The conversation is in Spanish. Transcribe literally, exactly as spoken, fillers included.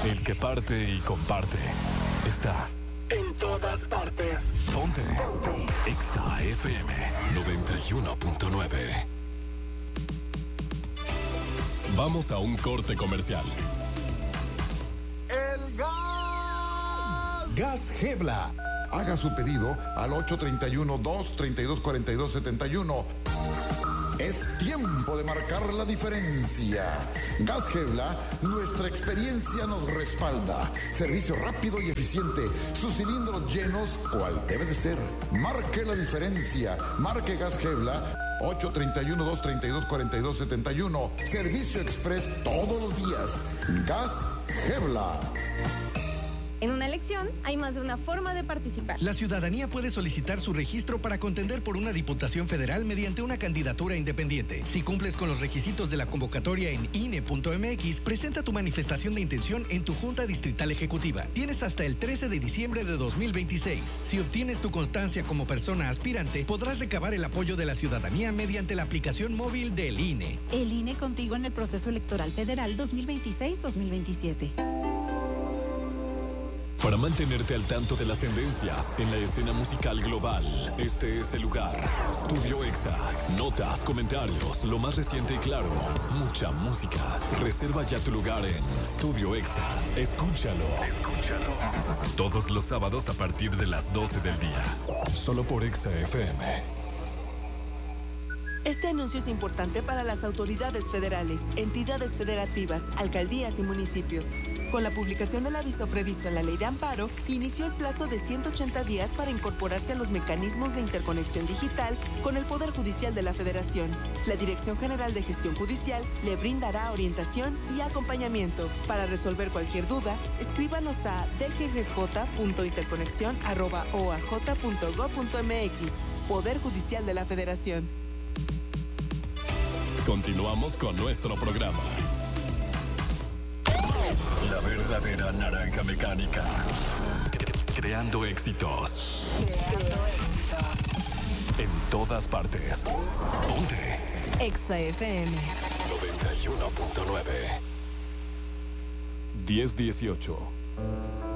El que parte y comparte está en todas partes. Ponte. Ponte. Exa F M noventa y uno punto nueve. Vamos a un corte comercial. El gas. Gas Gebla. Haga su pedido al ocho tres uno, dos tres dos, cuatro dos siete uno. Es tiempo de marcar la diferencia. Gas Gebla, nuestra experiencia nos respalda. Servicio rápido y eficiente. Sus cilindros llenos, cual debe de ser. Marque la diferencia. Marque Gas Gebla. ocho tres uno, dos tres dos, cuatro dos siete uno. Servicio express todos los días. Gas Gebla. En una elección hay más de una forma de participar. La ciudadanía puede solicitar su registro para contender por una diputación federal mediante una candidatura independiente. Si cumples con los requisitos de la convocatoria en I N E punto M X, presenta tu manifestación de intención en tu Junta Distrital Ejecutiva. Tienes hasta el trece de diciembre de dos mil veintiséis. Si obtienes tu constancia como persona aspirante, podrás recabar el apoyo de la ciudadanía mediante la aplicación móvil del I N E. El I N E contigo en el proceso electoral federal dos mil veintiséis dos mil veintisiete. Para mantenerte al tanto de las tendencias en la escena musical global, este es el lugar. Studio Exa. Notas, comentarios, lo más reciente y claro, mucha música. Reserva ya tu lugar en Studio Exa. Escúchalo. Escúchalo. Todos los sábados a partir de las doce del día. Solo por Exa F M. Este anuncio es importante para las autoridades federales, entidades federativas, alcaldías y municipios. Con la publicación del aviso previsto en la Ley de Amparo, inició el plazo de ciento ochenta días para incorporarse a los mecanismos de interconexión digital con el Poder Judicial de la Federación. La Dirección General de Gestión Judicial le brindará orientación y acompañamiento. Para resolver cualquier duda, escríbanos a d g g j punto interconexión arroba o a j punto gob punto m x. Poder Judicial de la Federación. Continuamos con nuestro programa. La verdadera naranja mecánica. Creando éxitos. Creando éxitos. En todas partes. Ponte. Exa F M noventa y uno punto nueve. diez dieciocho.